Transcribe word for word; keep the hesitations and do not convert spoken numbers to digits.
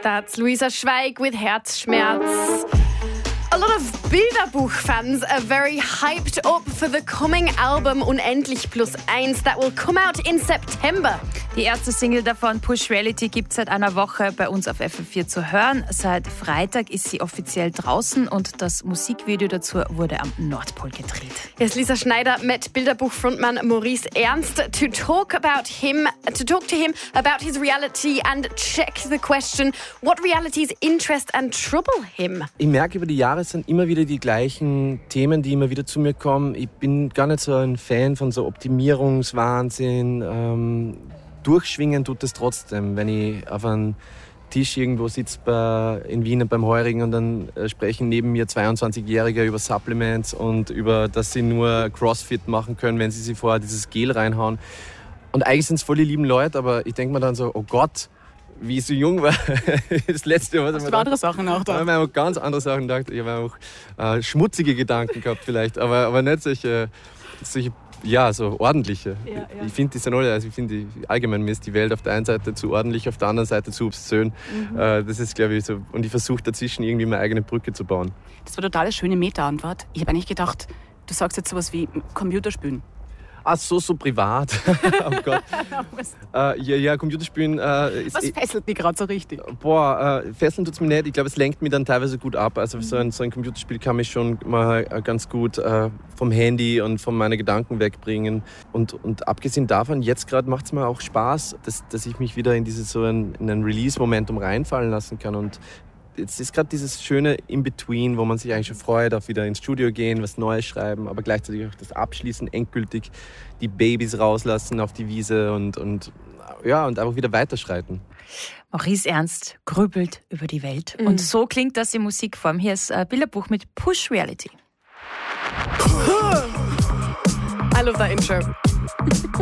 That's Luisa Schweig with Herzschmerz. A lot of Bilderbuch-fans are very hyped up for the coming album Unendlich plus eins that will come out in September. Die erste Single davon, Push Reality, gibt es seit einer Woche bei uns auf F M vier zu hören. Seit Freitag ist sie offiziell draußen und das Musikvideo dazu wurde am Nordpol gedreht. Yes, Lisa Schneider met Bilderbuch-Frontman Maurice Ernst to talk about him, to talk to him about his reality and check the question, what realities interest and trouble him? Ich merke über die Jahre, es sind immer wieder die gleichen Themen, die immer wieder zu mir kommen. Ich bin gar nicht so ein Fan von so Optimierungswahnsinn. Ähm, durchschwingen tut es trotzdem, wenn ich auf einem Tisch irgendwo sitze bei, in Wien beim Heurigen und dann äh, sprechen neben mir zweiundzwanzigjährige über Supplements und über, dass sie nur Crossfit machen können, wenn sie sich vorher dieses Gel reinhauen. Und eigentlich sind es voll die lieben Leute, aber ich denke mir dann so, oh Gott, wie ich so jung war, das letzte, was Hast ich du mir andere Sachen nachgedacht? Ich habe mir auch ganz andere Sachen gedacht. Ich habe auch äh, schmutzige Gedanken gehabt vielleicht, aber, aber nicht solche, solche ja, so ordentliche. Ja, ja. Ich finde, die sind alle, also ich finde, allgemein mir ist die Welt auf der einen Seite zu ordentlich, auf der anderen Seite zu obszön. Mhm. Äh, das ist, glaube ich, so. Und ich versuche dazwischen irgendwie meine eigene Brücke zu bauen. Das war eine total schöne Meta-Antwort. Ich habe eigentlich gedacht, du sagst jetzt sowas wie Computerspielen. Ach so, so privat. Oh Gott. äh, ja, ja, Computerspielen. Äh, ist, Was fesselt mich gerade so richtig? Boah, äh, fesseln tut es mir nicht. Ich glaube, es lenkt mich dann teilweise gut ab. Also so ein, so ein Computerspiel kann mich schon mal ganz gut äh, vom Handy und von meinen Gedanken wegbringen. Und, und abgesehen davon, jetzt gerade macht es mir auch Spaß, dass, dass ich mich wieder in dieses so ein, in ein Release-Momentum reinfallen lassen kann. Und jetzt ist gerade dieses schöne In-Between, wo man sich eigentlich schon freut, auf wieder ins Studio gehen, was Neues schreiben, aber gleichzeitig auch das Abschließen, endgültig die Babys rauslassen auf die Wiese und, und, ja, und einfach wieder weiterschreiten. Maurice Ernst grübelt über die Welt. Mhm. Und so klingt das in Musikform. Hier ist ein Bilderbuch mit Push Reality. I love that intro.